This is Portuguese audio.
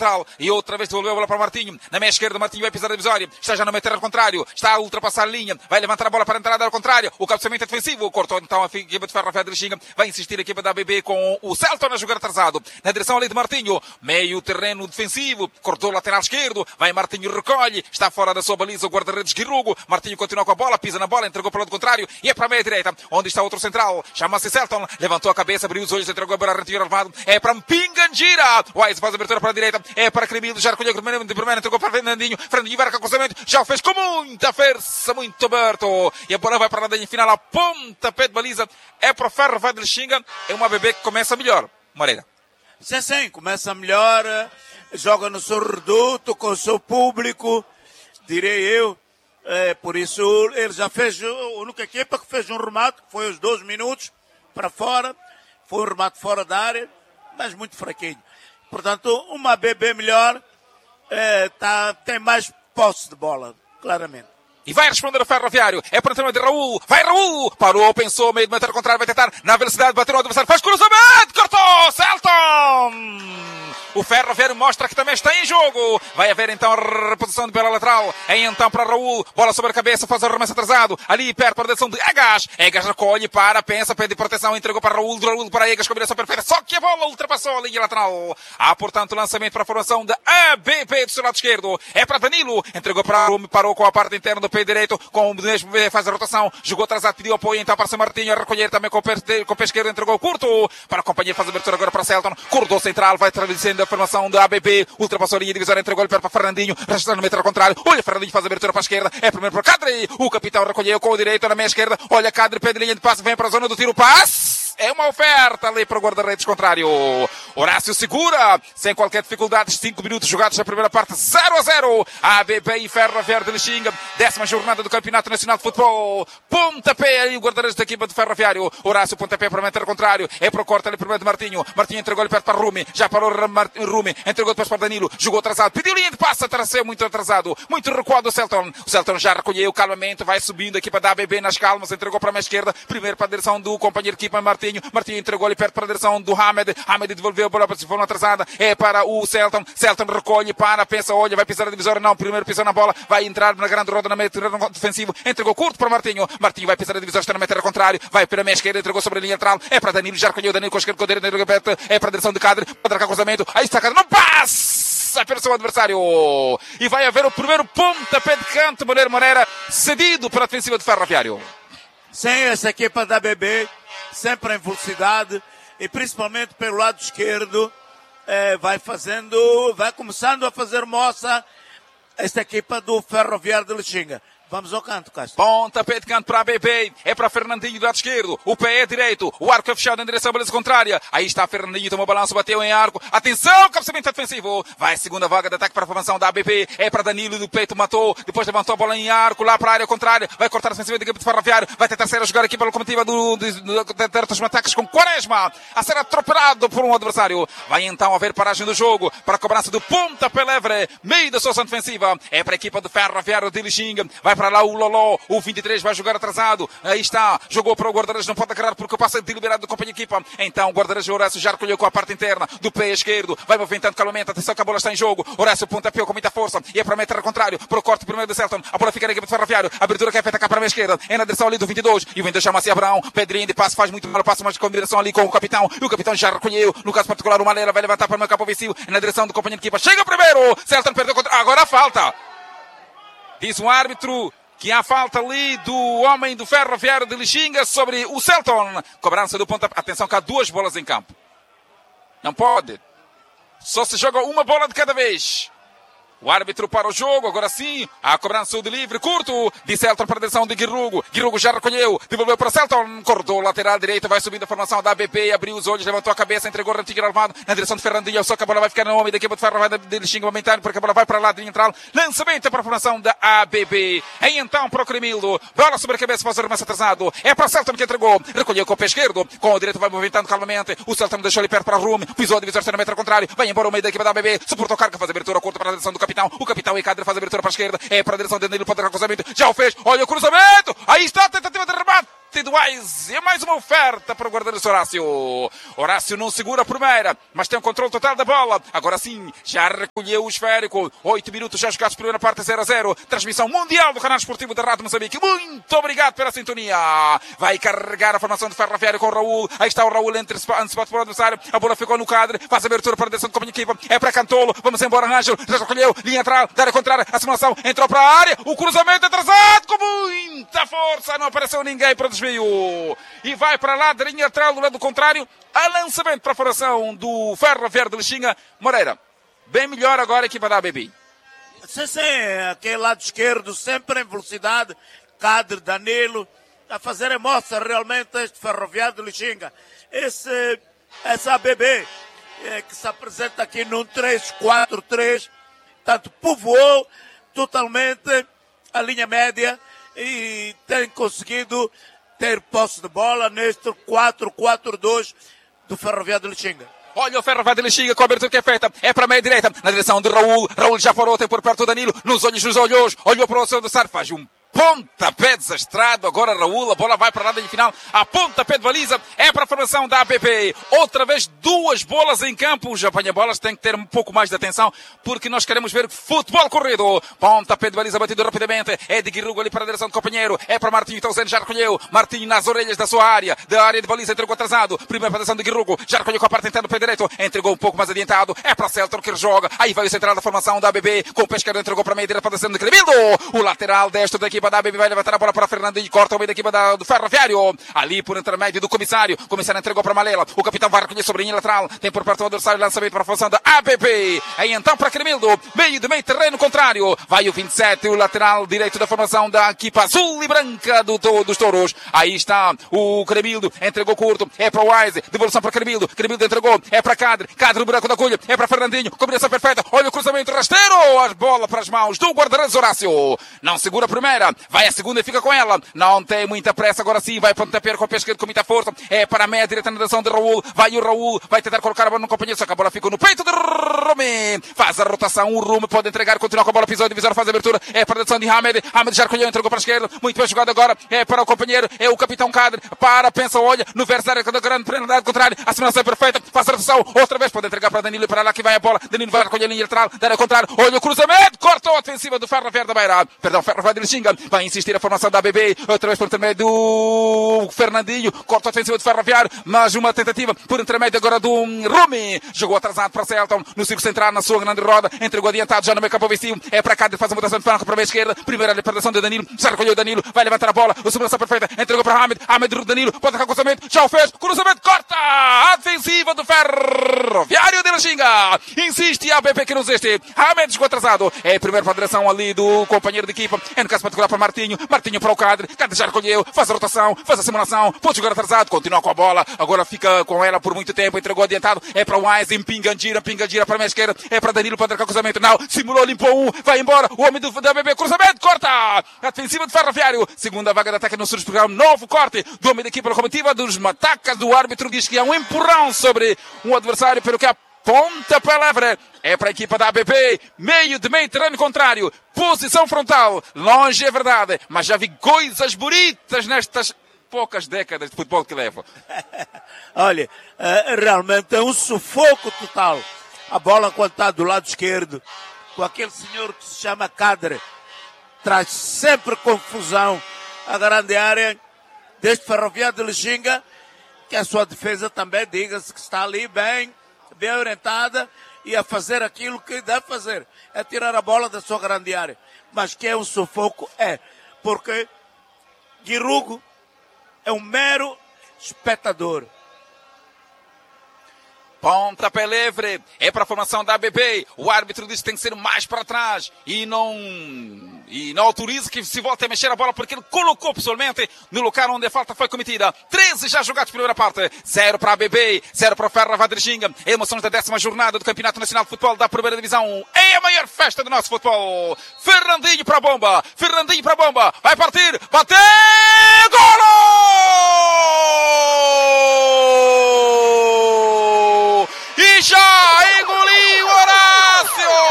lateral. E outra vez devolveu a bola para o Martinho. Na meia esquerda, Martinho vai pisar a divisória. Está já no meio terreno contrário. Está a ultrapassar a linha. Vai levantar a bola para a entrada ao contrário. O cabeceamento é defensivo. Cortou então a equipa de Ferroviário de Lixinga. Vai insistir a equipa da ABB com o Celton a jogar atrasado. Na direção ali de Martinho. Meio terreno defensivo. Cortou o lateral esquerdo. Vai Martinho, recolhe. Está fora da sua baliza o guarda-redes Guirrugo. Martinho continua com a bola. Pisa na bola. Entregou para o lado contrário. E é para a meia direita. Onde está outro central. Chama-se Celton. Levantou a cabeça. Abriu os olhos. Entregou a bola. Retiro armado. É para Mpingangira. Wise faz a abertura para a direita. É para Cremildo. Já recolheu de primeiro. Entregou para Fernandinho. Fernandinho vai com o cruzamento. Já o fez com muita força. Muito aberto. E a bola vai para a linha final. A pontapé de baliza. É para o Ferroviário de Lixinga. É uma ABB que começa melhor. Moreira. Sim, começa melhor. Joga no seu reduto, com o seu público. Direi eu. Por isso ele já fez a única equipa que fez um remate. Que foi os 12 minutos para fora. Foi um remate fora da área. Mas muito fraquinho. Portanto, uma ABB melhor. Tem mais posse de bola. Claramente. E vai responder o Ferroviário. É para o treino de Raul. Vai Raul. Parou, pensou, meio de meter contrário. Vai tentar na velocidade, bater o adversário. Faz cruzamento. Cortou. Celton. O Ferroviário mostra que também está em jogo. Vai haver então a reposição de pela lateral. É então para Raul. Bola sobre a cabeça. Faz o arremesso atrasado. Ali perto para a direção de Egas. Egas recolhe, para, pensa, pede proteção. Entregou para Raul. Raul para Egas. Combinação perfeita. Só que a bola ultrapassou a linha lateral. Há, portanto, lançamento para a formação da ABB do seu lado esquerdo. É para Danilo. Entregou para Rumi. Parou com a parte interna do pé direito. Com o mesmo faz a rotação. Jogou atrasado. Pediu apoio então para São Martinho. A recolher também com o pé esquerdo. Entregou curto. Para a companhia faz a abertura agora para Celton. Corredor central. Vai traversando a formação da ABB, ultrapassou a linha divisória, entregou-lhe para Fernandinho, registrando no metro ao contrário. Olha, Fernandinho faz a abertura para a esquerda, é primeiro para Cadre, o capitão recolheu com o direito na meia esquerda. Olha, Cadre pede linha de passe, vem para a zona do tiro, passe. É uma oferta ali para o guarda-redes contrário. Horácio segura, sem qualquer dificuldade. 5 minutos jogados na primeira parte, 0-0. ABB e Ferroviário de Lixinga, 10ª jornada do Campeonato Nacional de Futebol. Pontapé aí o guarda-redes da equipa do Ferroviário. Horácio, pontapé para meter contrário. É para o corte ali primeiro de Martinho. Martinho entregou-lhe perto para Rumi. Já parou Rumi. Entregou depois para Danilo. Jogou atrasado. Pediu linha de passe. Atrasou muito atrasado. Muito recuado o Celton. O Celton já recolheu calmamente. Vai subindo a equipa da ABB nas calmas. Entregou para a meia esquerda. Primeiro para a direção do companheiro de equipa Martinho. Martinho entregou-lhe perto para a direção do Hamed. Hamed devolveu a bola para a forma atrasada. É para o Celton. Celton recolhe, para, pensa, olha, vai pisar a divisória. Não, primeiro pisou na bola. Vai entrar na grande roda na meia defensivo. Entregou curto para Martinho. Martinho vai pisar a divisória, está na meia contrário. Vai para a meia esquerda, entregou sobre a linha lateral. É para Danilo, já recolheu Danilo com a esquerda, com a direita, entregou perto. É para a direção de Cadre. Pode arrancar o cruzamento. Aí está Cadre. Não passa pelo seu adversário. E vai haver o primeiro pontapé de canto, Moreira, cedido para a defensiva do Ferroviário. Sem essa equipa da ABB, sempre em velocidade e principalmente pelo lado esquerdo, vai começando a fazer moça esta equipa do Ferroviário de Lixinga. Vamos ao canto, Castro. Pontapé de canto para a ABB. É para Fernandinho do lado esquerdo. O pé é direito. O arco é fechado em direção à baliza contrária. Aí está Fernandinho. Tomou balanço, bateu em arco. Atenção, cabeceamento defensivo. Vai segunda vaga de ataque para a formação da ABB. É para Danilo do peito, matou. Depois levantou a bola em arco lá para a área contrária. Vai cortar a defensiva da equipe de Ferroviário. Vai tentar ser a jogar aqui pela locomotiva dos ataques com Quaresma. A ser atropelado por um adversário. Vai então haver paragem do jogo para a cobrança do pontapé livre. Meio da solução defensiva. É para a equipa do Ferroviário de Lixinga. Vai para lá o Loló, o 23 vai jogar atrasado, aí está, jogou para o guarda-redes, não pode agarrar porque o passe é deliberado do companheiro de equipa, então o guarda-redes Horácio já recolheu com a parte interna do pé esquerdo, vai movimentando calmamente, atenção que a bola está em jogo, Horácio pontapé com muita força, e é para meter ao contrário, para o corte primeiro do Celton, a bola fica na equipa de Ferroviário, a abertura que é feita cá para a minha esquerda, é na direção ali do 22, e o 22 chama-se Abraão, Pedrinho de passe, faz muito mal o passe, mas com direção ali com o capitão, e o capitão já recolheu, no caso particular o Malera vai levantar para o meu campo ofensivo, na direção do companheiro de equipa, chega primeiro, Celton perdeu contra, agora a falta, diz o árbitro, que há falta ali do homem do Ferroviário de Lixinga sobre o Celton. Cobrança do pontapé. Atenção que há 2 bolas em campo. Não pode. Só se joga uma bola de cada vez. O árbitro para o jogo, agora sim, a cobrança de livre, curto, de Celton para a direção de Guirrugo. Guirrugo já recolheu, devolveu para Celton, cortou lateral direito, vai subindo a formação da ABB, abriu os olhos, levantou a cabeça, entregou o Rantigo armado na direção de Fernandinho, só que a bola vai ficar no homem da equipa de Ferroviário de Lixinga momentâneo, porque a bola vai para lá de entrar, lançamento para a formação da ABB. Aí então para o Cremildo, bola sobre a cabeça, faz o arremesso atrasado, é para Celton que entregou, recolheu com o pé esquerdo, com o direito vai movimentando calmamente, o Celton deixou ali perto para Rumi, pisou a divisão na metra contrário, vai embora o meio da equipa da ABB, suportou carga, faz a abertura curta para a direção do capitão, o capitão e Cadre faz a abertura para a esquerda, é para a direção de Danilo, pode dar cruzamento, já o fez, olha o cruzamento, aí está a tentativa de remate, remate do Wise. É mais uma oferta para o guarda-redes Horácio. Horácio não segura a primeira, mas tem o controle total da bola. Agora sim, já recolheu o esférico. 8 minutos já jogados, primeira parte 0-0. Transmissão mundial do canal esportivo da Rádio Moçambique. Muito obrigado pela sintonia. Vai carregar a formação do Ferroviário com o Raul. Aí está o Raul entre spot para o adversário. A bola ficou no cadre. Faz a abertura para a direção de companhia equipa. É para Cantolo. Vamos embora, Ângelo. Já recolheu. Linha atrás. Área contrária. A simulação entrou para a área. O cruzamento atrasado com muita força. Não apareceu ninguém para desvio. E vai para lá da linha atrás do lado contrário. A lançamento para a formação do Ferroviário de Lixinga. Moreira, bem melhor agora a equipa da ABB. Sim, aquele lado esquerdo sempre em velocidade. Cadre, Danilo, a fazer mostra realmente este Ferroviário de Lixinga. Essa ABB que se apresenta aqui num 3-4-3, tanto povoou totalmente a linha média e tem conseguido ter posse de bola neste 4-4-2 do Ferroviário de Lixinga. Olha o Ferroviário de Lixinga com a abertura que é feita. É para a meia direita, na direção de Raul. Raul já parou, tem por perto o Danilo. Nos olhos. Olhou para o seu adversário, faz um pontapé desastrado. Agora Raul, a bola vai para a linha final. A pontapé de baliza é para a formação da APP. Outra vez 2 bolas em campo. Os apanha-bolas têm que ter um pouco mais de atenção, porque nós queremos ver futebol corrido. Pontapé de baliza batido rapidamente. É de Guirrugo ali para a direção do companheiro. É para Martinho, então já recolheu. Martinho nas orelhas da sua área. Da área de baliza, entregou atrasado. Primeira posição de Guirrugo. Já recolheu com a parte interna do pé direito. Entregou um pouco mais adiantado. É para Celton que joga. Aí vai o central da formação da ABB. Com o pé esquerdo entregou para a meia direita para a direção de Cremildo. O lateral destro da equipa da ABB vai levantar a bola para Fernandinho, corta o meio da equipa do Ferroviário, ali por intermédio do comissário. O comissário entregou para Malela, o capitão vai recolher sobre a linha lateral, tem por perto o adversário, lançamento para a função da APP, aí então para Cremildo, meio terreno contrário, vai o 27, o lateral direito da formação da equipa azul e branca dos Touros. Aí está o Cremildo, entregou curto, é para o Wise, devolução para Cremildo entregou, é para Cadre no buraco da agulha, é para Fernandinho, combinação perfeita, olha o cruzamento rasteiro, a bola para as mãos do guarda-redes Horácio, não segura a primeira, vai a segunda e fica com ela, não tem muita pressa, agora sim, vai pontapé com a pesca com muita força, é para a meia direita na direção de Raul, vai o Raul, vai tentar colocar a bola no companheiro, só que a bola fica no peito de Rumi, faz a rotação, o Rumi pode entregar, continua com a bola, pisou, divisório, faz a abertura, é para a direção de Hamed já recolheu, entregou para a esquerda, muito bem jogado agora, é para o companheiro, é o capitão Cadre, pensa, olha, no verso da grande penalidade contrária, a simulação é perfeita, faz a rotação, outra vez pode entregar para Danilo e para lá que vai a bola, Danilo vai recolher a linha lateral, da área contrária, olha o cruzamento, cortou a ofensiva do Ferroviário da Beira, Ferroviário de Lixinga, vai insistir a formação da ABB, outra vez por intermédio do Fernandinho, corta a ofensiva do Ferroviário, mas uma tentativa por intermédio agora do Rumi, jogou atrasado para Celton, no círculo central, na sua grande roda, entregou adiantado já no meio campo ofensivo, é para cá, faz a mudança de flanco para a meia esquerda, primeira libertação de Danilo, já recolheu Danilo, vai levantar a bola, a segurança perfeita, entregou para Hamed Danilo, pode arrancar o cruzamento, já o fez, cruzamento, corta, a defensiva do Ferroviário de Lixinga, insiste a ABB que não existe, Hamed jogou atrasado, é primeiro para a direção ali do companheiro de equipa, é no caso particular para Martinho para o Cadre já recolheu, faz a rotação, faz a simulação, pode jogar atrasado, continua com a bola, agora fica com ela por muito tempo, entregou adiantado, é para o Wise, pinga, gira para a minha esquerda, é para Danilo para arrancar o cruzamento, não, simulou, limpou um, vai embora, o homem da ABB, cruzamento, corta, a defensiva do Ferroviário, segunda vaga de ataque no surge programa, novo corte do homem da equipa locomotiva, dos matacas do árbitro, diz que há um empurrão sobre um adversário, pelo que a ponta palavra é para a equipa da ABB, meio terreno contrário, posição frontal, longe é verdade, mas já vi coisas bonitas nestas poucas décadas de futebol que levo. Olha, realmente é um sufoco total. A bola quando está do lado esquerdo, com aquele senhor que se chama Cadre, traz sempre confusão a grande área deste Ferroviário de Lixinga, que a sua defesa também, diga-se que está ali bem orientada e a fazer aquilo que deve fazer, é tirar a bola da sua grande área. Mas que é um sufoco, porque Guirrugo é um mero espectador. Pontapé livre, é para a formação da ABB, o árbitro diz que tem que ser mais para trás e não autoriza que se volte a mexer a bola porque ele colocou pessoalmente no local onde a falta foi cometida. 13 já jogados primeira parte, 0 para a ABB, 0 para o Ferroviário de Lixinga, emoções da 10ª jornada do Campeonato Nacional de Futebol da Primeira Divisão, é a maior festa do nosso futebol. Fernandinho para a bomba, vai partir, bateu, gol!